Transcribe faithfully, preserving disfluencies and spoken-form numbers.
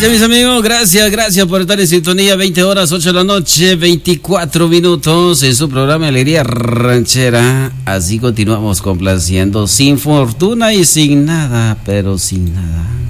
Gracias, mis amigos, gracias, gracias por estar en sintonía. veinte horas, ocho de la noche, veinticuatro minutos en su programa Alegría Ranchera. Así continuamos complaciendo, sin fortuna y sin nada, pero sin nada.